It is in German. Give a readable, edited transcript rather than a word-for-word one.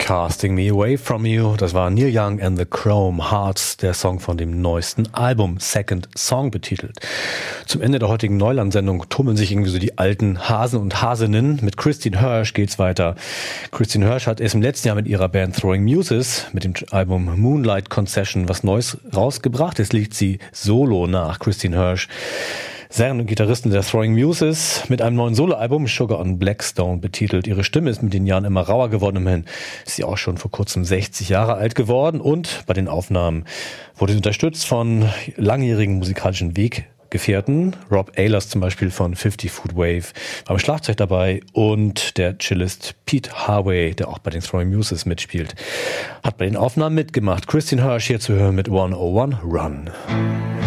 Casting Me Away From You, das war Neil Young and the Chrome Hearts, der Song von dem neuesten Album, Second Song betitelt. Zum Ende der heutigen Neuland-Sendung tummeln sich irgendwie so die alten Hasen und Hasinnen. Mit Christine Hirsch geht's weiter. Christine Hirsch hat erst im letzten Jahr mit ihrer Band Throwing Muses mit dem Album Moonlight Concession was Neues rausgebracht. Jetzt liegt sie solo nach. Christine Hirsch, Sängerin und Gitarristin der Throwing Muses, mit einem neuen Soloalbum Sugar on Blackstone betitelt. Ihre Stimme ist mit den Jahren immer rauer geworden. Immerhin ist sie auch schon vor kurzem 60 Jahre alt geworden und bei den Aufnahmen wurde sie unterstützt von langjährigen musikalischen Weggefährten. Rob Ayers zum Beispiel von 50 Foot Wave war am Schlagzeug dabei und der Cellist Pete Harvey, der auch bei den Throwing Muses mitspielt, hat bei den Aufnahmen mitgemacht. Christine Hirsch hier zu hören mit 101 Run.